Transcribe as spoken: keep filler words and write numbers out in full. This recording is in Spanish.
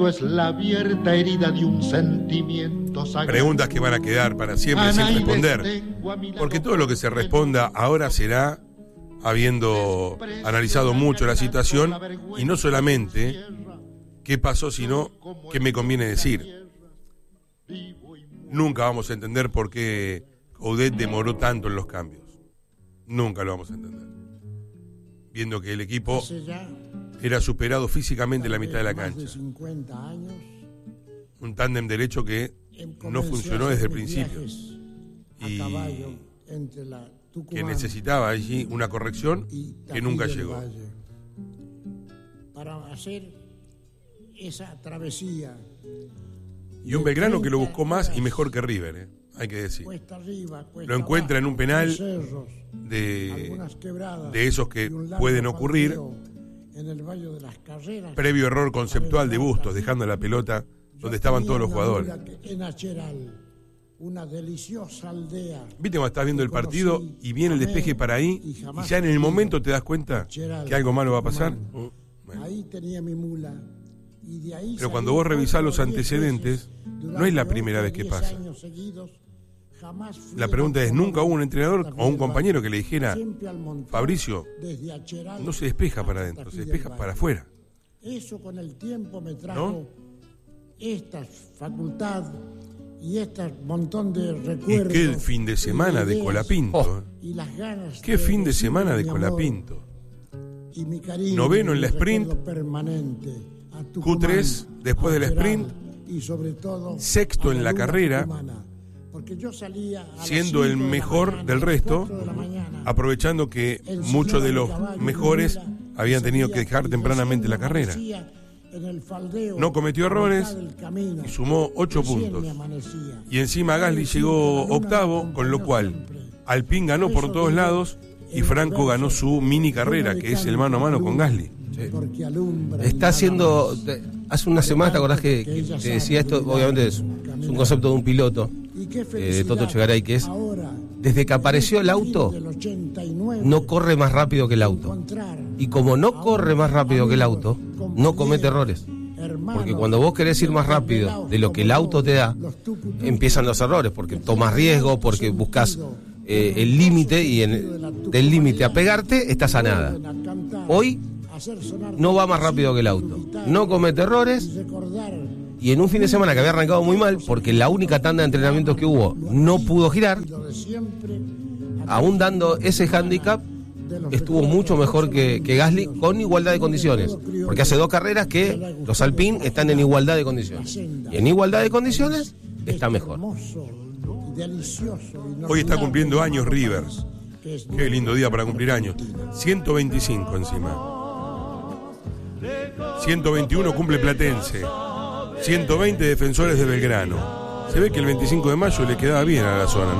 Es la abierta herida de un sentimiento sagrado. Preguntas que van a quedar para siempre sin responder, porque todo lo que se responda ahora será habiendo analizado mucho la situación y no solamente qué pasó, sino qué me conviene decir. Nunca vamos a entender por qué Coudet demoró tanto en los cambios. Nunca lo vamos a entender. Viendo que el equipo era superado físicamente en la mitad de la cancha. Un tándem derecho que no funcionó desde el principio y que necesitaba allí una corrección que nunca llegó. Para hacer esa travesía. Y un Belgrano que lo buscó más y mejor que River, ¿eh? Hay que decir. Lo encuentra en un penal de, de esos que pueden ocurrir. En el Valle de las Carreras, previo error conceptual de Bustos, dejando la pelota donde estaban todos los jugadores. En Acheral, una deliciosa aldea. Viste cuando estás viendo el partido y viene el despeje para ahí y ya en el momento te das cuenta que algo malo va a pasar. Uh, bueno. Ahí tenía mi mula. Y de ahí Pero cuando vos revisás los antecedentes, no es la primera vez que pasa. La pregunta es, ¿nunca hubo un entrenador o un compañero que le dijera, Fabricio, no se despeja para adentro, se despeja para afuera? Eso con el tiempo me trajo, ¿no?, esta facultad y este montón de recuerdos. Y qué fin de semana de, de Colapinto. Oh. Y las ganas qué fin de semana de Colapinto. Y mi cariño, noveno en la sprint, permanente a Q tres después del sprint, y sobre todo sexto en la carrera, porque yo salía siendo el mejor de del resto, de aprovechando que muchos de los mejores habían tenido que dejar tempranamente la carrera. No cometió errores y sumó ocho puntos. Y encima Gasly llegó octavo, con lo cual Alpine ganó por todos lados y Franco ganó su mini carrera, que es el mano a mano con Gasly. Sí. Está haciendo, hace una semana, ¿te acordás que, que te decía esto? Obviamente es, es un concepto de un piloto, eh, de Toto Chegaray, que es, desde que apareció el auto, no corre más rápido que el auto. Y como no corre más rápido que el auto, no comete errores. Porque cuando vos querés ir más rápido de lo que el auto te da, empiezan los errores, porque tomas riesgo, porque buscas eh, el límite, y en, del límite a pegarte estás a nada. Hoy no va más rápido que el auto, no comete errores, y en un fin de semana que había arrancado muy mal, porque la única tanda de entrenamientos que hubo no pudo girar, aún dando ese hándicap, estuvo mucho mejor que, que Gasly, con igualdad de condiciones, porque hace dos carreras que los Alpine están en igualdad de condiciones, y en igualdad de condiciones está mejor. Hoy está cumpliendo años Rivers. Qué lindo día para cumplir años. ciento veinticinco encima. ciento veintiuno cumple Platense. ciento veinte Defensores de Belgrano. Se ve que el veinticinco de mayo le quedaba bien a la zona, ¿no?